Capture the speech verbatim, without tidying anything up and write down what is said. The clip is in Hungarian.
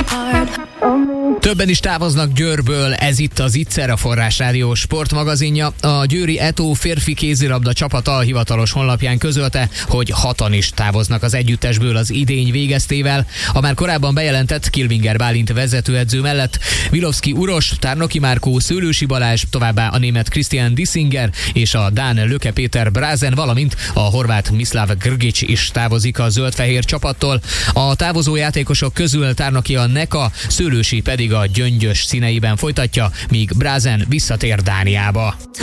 Többen is távoznak Győrből, ez itt az Ittszer, a Forrás Rádió sportmagazinja. A győri Eto férfi kézilabda csapata a hivatalos honlapján közölte, hogy hatan is távoznak az együttesből az idény végeztével. A már korábban bejelentett Kilvinger Bálint vezetőedző mellett Vilovszki Uros, Tárnoki Márkó, Szőlősi Balázs, továbbá a német Christian Dissinger és a dán Löke Péter Brázen, valamint a horvát Mislav Grgic is távozik a zöld-fehér csapattól. A távozó játékosok közül Tárnoki a Neka, Szőlősi pedig a Gyöngyös színeiben folytatja, míg Brázen visszatér Dániába.